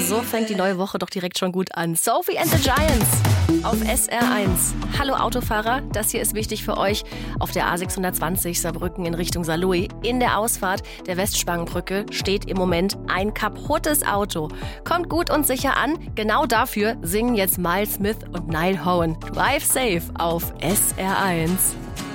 So fängt die neue Woche doch direkt schon gut an. Sophie and the Giants auf SR1. Hallo Autofahrer, das hier ist wichtig für euch. Auf der A620 Saarbrücken in Richtung Saarlouis. In der Ausfahrt der Westspangenbrücke steht im Moment ein kaputtes Auto. Kommt gut und sicher an. Genau dafür singen jetzt Miles Smith und Niall Horan. Drive safe auf SR1.